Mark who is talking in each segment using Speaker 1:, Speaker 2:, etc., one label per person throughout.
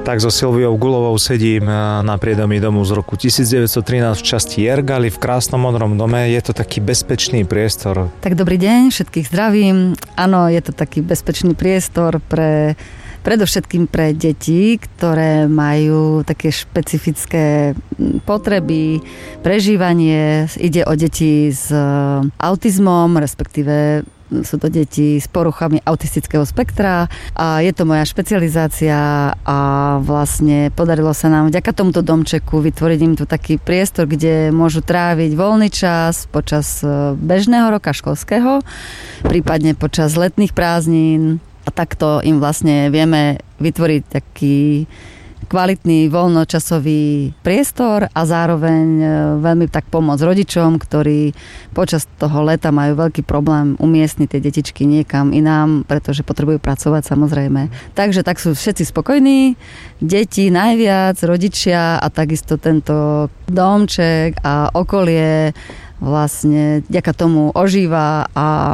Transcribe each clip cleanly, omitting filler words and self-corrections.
Speaker 1: Tak so Silviou Gulovou sedím na priedomí domu z roku 1913 v časti Jergali v krásnom modrom dome. Je to taký bezpečný priestor.
Speaker 2: Tak dobrý deň, všetkých zdravím. Áno, je to taký bezpečný priestor predovšetkým pre deti, ktoré majú také špecifické potreby, prežívanie. Ide o deti s autizmom, respektíve sú to deti s poruchami autistického spektra a je to moja špecializácia a vlastne podarilo sa nám vďaka tomuto domčeku vytvoriť im tu taký priestor, kde môžu tráviť voľný čas počas bežného roka školského, prípadne počas letných prázdnin a takto im vlastne vieme vytvoriť taký kvalitný voľnočasový priestor a zároveň veľmi tak pomôcť rodičom, ktorí počas toho leta majú veľký problém umiestniť tie detičky niekam inám, pretože potrebujú pracovať samozrejme. Takže tak sú všetci spokojní, deti najviac, rodičia a takisto tento domček a okolie vlastne vďaka tomu ožíva a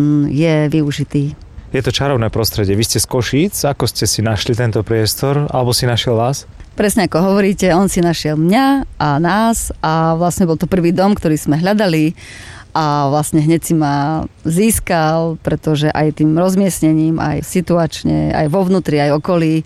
Speaker 2: je využitý.
Speaker 1: Je to čarovné prostredie. Vy ste z Košíc. Ako ste si našli tento priestor? Alebo si našiel vás?
Speaker 2: Presne ako hovoríte, on si našiel mňa a nás a vlastne bol to prvý dom, ktorý sme hľadali a vlastne hneď si ma získal, pretože aj tým rozmiestnením, aj situačne, aj vo vnútri, aj okolí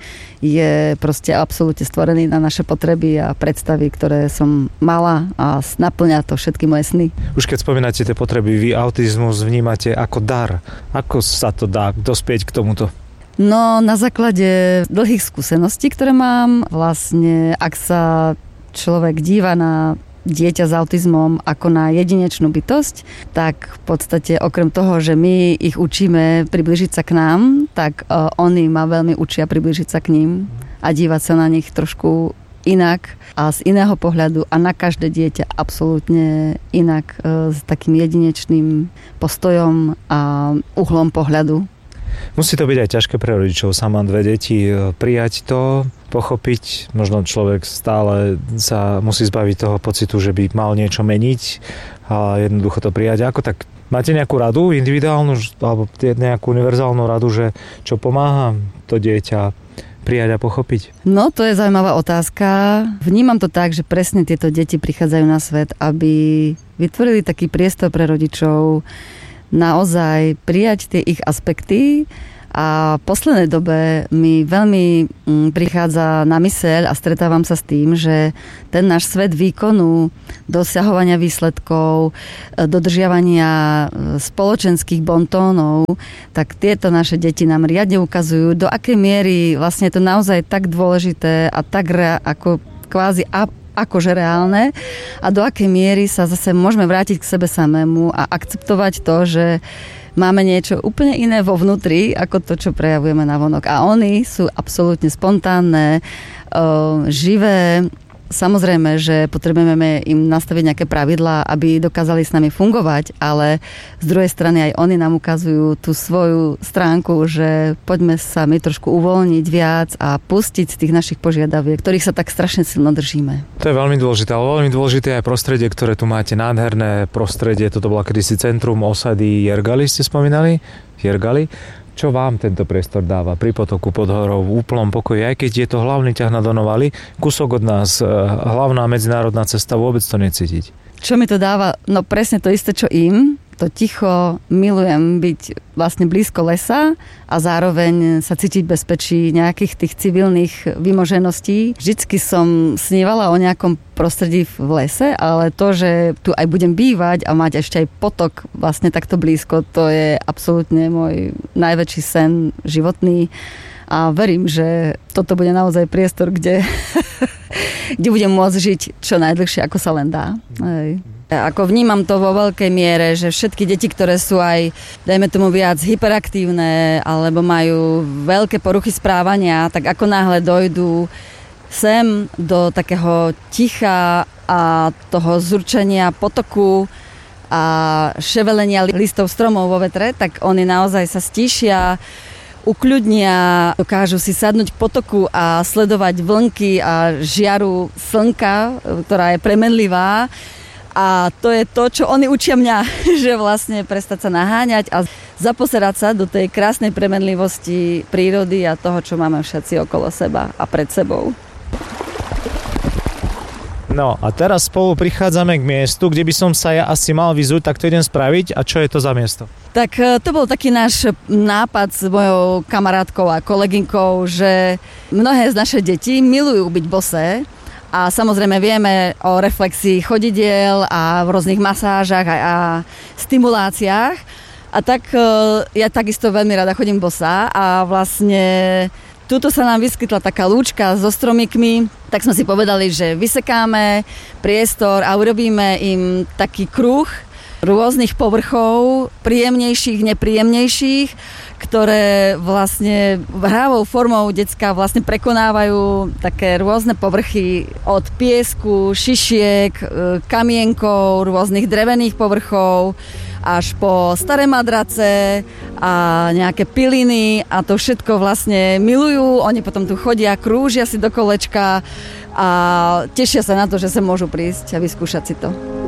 Speaker 2: je proste absolútne stvorený na naše potreby a predstavy, ktoré som mala a naplňa to všetky moje sny.
Speaker 1: Už keď spomínate tie potreby, vy autizmus vnímate ako dar. Ako sa to dá dospieť k tomuto?
Speaker 2: No, na základe dlhých skúseností, ktoré mám, vlastne ak sa človek díva na dieťa s autizmom ako na jedinečnú bytosť, tak v podstate okrem toho, že my ich učíme priblížiť sa k nám, tak oni ma veľmi učia priblížiť sa k ním a dívať sa na nich trošku inak a z iného pohľadu a na každé dieťa absolútne inak, s takým jedinečným postojom a uhlom pohľadu.
Speaker 1: Musí to byť aj ťažké pre rodičov, sám mám 2 deti, prijať to, pochopiť, možno človek stále sa musí zbaviť toho pocitu, že by mal niečo meniť a jednoducho to prijať. Ako tak, máte nejakú radu individuálnu alebo nejakú univerzálnu radu, že čo pomáha to dieťa prijať a pochopiť? No,
Speaker 2: to je zaujímavá otázka. Vnímam to tak, že presne tieto deti prichádzajú na svet, aby vytvorili taký priestor pre rodičov, naozaj prijať tie ich aspekty a v poslednej dobe mi veľmi prichádza na myseľ a stretávam sa s tým, že ten náš svet výkonu, dosahovania výsledkov, dodržiavania spoločenských bontónov, tak tieto naše deti nám riadne ukazujú, do akej miery vlastne je to naozaj tak dôležité a tak ako kvázi akože reálne a do akej miery sa zase môžeme vrátiť k sebe samému a akceptovať to, že máme niečo úplne iné vo vnútri, ako to, čo prejavujeme navonok. A oni sú absolútne spontánne, živé. Samozrejme, že potrebujeme im nastaviť nejaké pravidlá, aby dokázali s nami fungovať, ale z druhej strany aj oni nám ukazujú tú svoju stránku, že poďme sa my trošku uvoľniť viac a pustiť z tých našich požiadaviek, ktorých sa tak strašne silno držíme.
Speaker 1: To je veľmi dôležité, ale veľmi dôležité aj prostredie, ktoré tu máte, nádherné prostredie. Toto bola kedysi centrum osady Jergali, ste spomínali? Jergali. Čo vám tento priestor dáva pri potoku pod horou v úplnom pokoji, aj keď je to hlavný ťah na Donovali, kúsok od nás, hlavná medzinárodná cesta, vôbec to necítiť.
Speaker 2: Čo mi to dáva? No presne to isté, čo im. To ticho, milujem byť vlastne blízko lesa a zároveň sa cítiť bezpečí nejakých tých civilných vymožeností. Vždycky som snívala o nejakom prostredí v lese, ale to, že tu aj budem bývať a mať ešte aj potok vlastne takto blízko, to je absolútne môj najväčší sen životný a verím, že toto bude naozaj priestor, kde budem môcť žiť čo najdlhšie, ako sa len dá. Hej. Ako vnímam to vo veľkej miere, že všetky deti, ktoré sú aj, dajme tomu viac hyperaktívne alebo majú veľké poruchy správania, tak ako náhle dojdú sem do takého ticha a toho zurčenia potoku a ševelenia listov stromov vo vetre, tak oni naozaj sa stíšia, ukľudnia, dokážu si sadnúť k potoku a sledovať vlnky a žiaru slnka, ktorá je premenlivá. A to je to, čo oni učia mňa, že vlastne prestať sa naháňať a zaposerať sa do tej krásnej premenlivosti prírody a toho, čo máme všetci okolo seba a pred sebou.
Speaker 1: No a teraz spolu prichádzame k miestu, kde by som sa ja asi mal vyzúť, tak to idem spraviť. A čo je to za miesto?
Speaker 2: Tak to bol taký náš nápad s mojou kamarátkou a kolegynkou, že mnohé z našich detí milujú byť bosé a samozrejme vieme o reflexii chodidiel a v rôznych masážach a stimuláciách. A tak ja takisto veľmi rada chodím bosá a vlastne tuto sa nám vyskytla taká lúčka so stromikmi, tak sme si povedali, že vysekáme priestor a urobíme im taký kruh rôznych povrchov, príjemnejších, nepríjemnejších, ktoré vlastne hravou formou decká vlastne prekonávajú také rôzne povrchy od piesku, šišiek, kamienkov, rôznych drevených povrchov, až po staré madrace a nejaké piliny a to všetko vlastne milujú. Oni potom tu chodia, krúžia si do kolečka a tešia sa na to, že sa môžu prísť a vyskúšať si to.